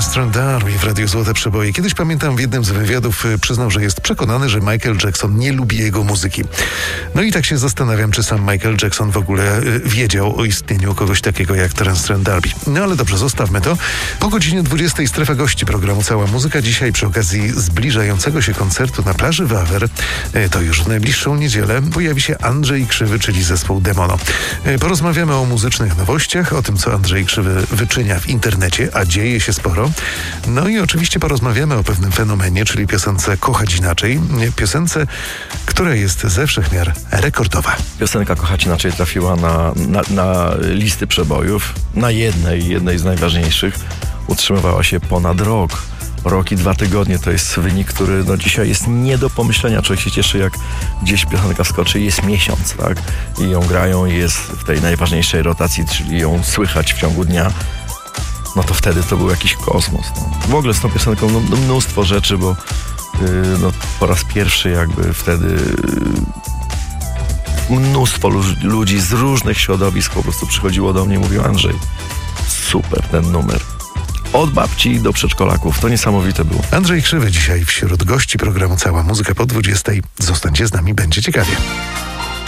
Terence D'Arby w Radiu Złote Przeboje. Kiedyś pamiętam, w jednym z wywiadów przyznał, że jest przekonany, że Michael Jackson nie lubi jego muzyki. No i tak się zastanawiam, czy sam Michael Jackson w ogóle wiedział o istnieniu kogoś takiego jak Terence D'Arby. No ale dobrze, zostawmy to. Po godzinie 20 strefa gości programu Cała Muzyka. Dzisiaj przy okazji zbliżającego się koncertu na plaży Wawer, to już w najbliższą niedzielę, pojawi się Andrzej Krzywy, czyli zespół Demono. Porozmawiamy o muzycznych nowościach, o tym, co Andrzej Krzywy wyczynia w internecie, a dzieje się sporo. No i oczywiście porozmawiamy o pewnym fenomenie, czyli piosence Kochać Inaczej. Piosence, która jest ze wszechmiar rekordowa. Piosenka Kochać Inaczej trafiła na listy przebojów. Na jednej z najważniejszych. Utrzymywała się ponad rok. Rok i 2 tygodnie to jest wynik, który dzisiaj jest nie do pomyślenia. Człowiek się cieszy, jak gdzieś piosenka wskoczy i jest miesiąc, tak? I ją grają i jest w tej najważniejszej rotacji, czyli ją słychać w ciągu dnia. No to wtedy to był jakiś kosmos. No. W ogóle z tą piosenką mnóstwo rzeczy, bo po raz pierwszy jakby wtedy mnóstwo ludzi z różnych środowisk po prostu przychodziło do mnie i mówiło: Andrzej, super ten numer. Od babci do przedszkolaków. To niesamowite było. Andrzej Krzywy dzisiaj wśród gości programu Cała Muzyka po 20. Zostańcie z nami, będzie ciekawie.